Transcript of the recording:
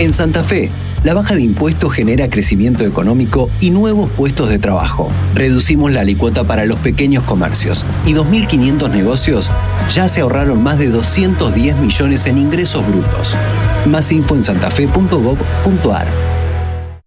En Santa Fe, la baja de impuestos genera crecimiento económico y nuevos puestos de trabajo. Reducimos la alícuota para los pequeños comercios y 2.500 negocios ya se ahorraron más de 210 millones en ingresos brutos. Más info en santafe.gov.ar.